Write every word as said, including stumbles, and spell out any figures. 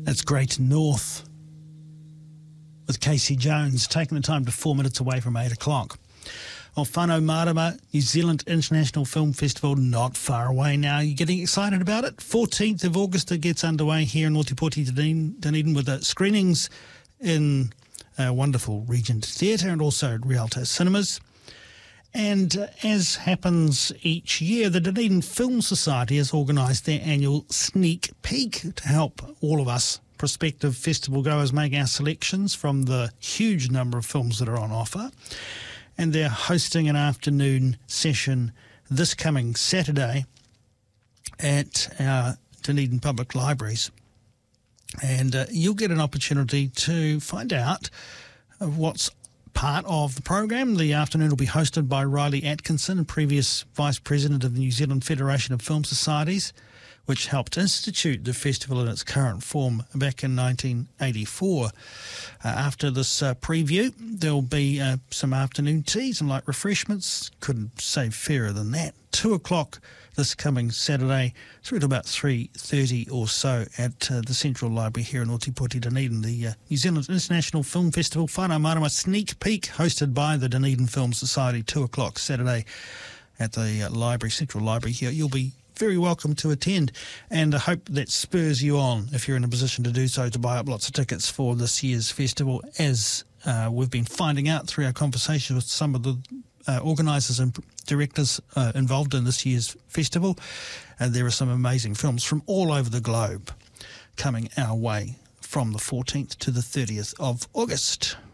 That's Great North with Casey Jones, taking the time to four minutes away from eight o'clock. Well, Whanau Marama, New Zealand International Film Festival, not far away now. You're getting excited about it? fourteenth of August it gets underway here in Ōtepoti, Dunedin, with the screenings in a wonderful Regent Theatre and also at Rialto Cinemas. And uh, as happens each year, the Dunedin Film Society has organised their annual sneak peek to help all of us prospective festival goers make our selections from the huge number of films that are on offer. And they're hosting an afternoon session this coming Saturday at our Dunedin Public Libraries. And uh, you'll get an opportunity to find out what's part of the program. The afternoon will be hosted by Riley Atkinson, previous Vice President of the New Zealand Federation of Film Societies, which helped institute the festival in its current form back in nineteen eighty-four. Uh, after this uh, preview, there'll be uh, some afternoon teas and light refreshments. Couldn't say fairer than that. Two o'clock this coming Saturday through to about three thirty or so at uh, the Central Library here in Ōtepoti, Dunedin. The uh, New Zealand International Film Festival, Whanau Marama Sneak Peek, hosted by the Dunedin Film Society, two o'clock Saturday at the uh, Library, Central Library here. You'll be very welcome to attend, and I hope that spurs you on, if you're in a position to do so, to buy up lots of tickets for this year's festival, as uh, we've been finding out through our conversations with some of the uh, organisers and directors uh, involved in this year's festival. And there are some amazing films from all over the globe coming our way from the fourteenth to the thirtieth of August.